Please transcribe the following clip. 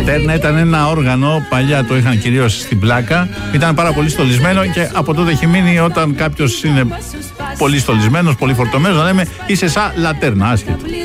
λατέρνα ήταν ένα όργανο, παλιά το είχαν κυρίως στην πλάκα, ήταν πάρα πολύ στολισμένο και από τότε έχει μείνει όταν κάποιος είναι πολύ στολισμένος, πολύ φορτωμένος, να λέμε είσαι σαν λατέρνα, άσχετο.